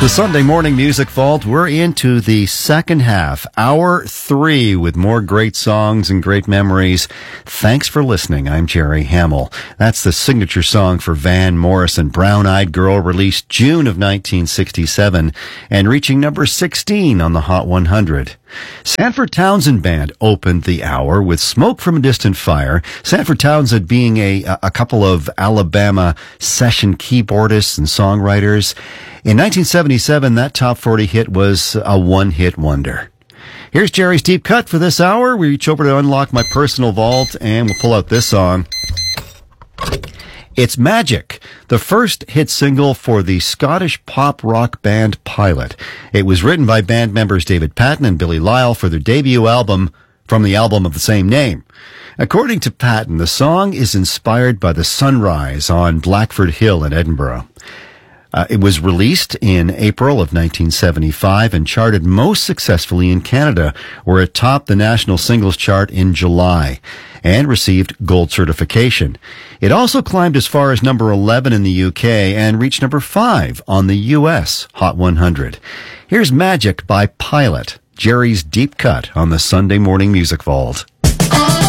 The Sunday Morning Music Vault, we're into the second half, hour 3, with more great songs and great memories. Thanks for listening. I'm Jerry Hamill. That's the signature song for Van Morrison, Brown Eyed Girl, released June of 1967 and reaching number 16 on the Hot 100. Sanford Townsend Band opened the hour with Smoke from a Distant Fire. Sanford Townsend being a couple of Alabama session keyboardists and songwriters. In 1977, that top 40 hit was a one-hit wonder. Here's Jerry's Deep Cut for this hour. We reach over to unlock my personal vault, and we'll pull out this song. It's Magic, the first hit single for the Scottish pop rock band Pilot. It was written by band members David Patten and Billy Lyle for their debut album from the album of the same name. According to Patten, the song is inspired by the sunrise on Blackford Hill in Edinburgh. It was released in April of 1975 and charted most successfully in Canada, where it topped the national singles chart in July and received gold certification. It also climbed as far as number 11 in the UK and reached number 5 on the US Hot 100. Here's Magic by Pilot, Jerry's Deep Cut on the Sunday Morning Music Vault.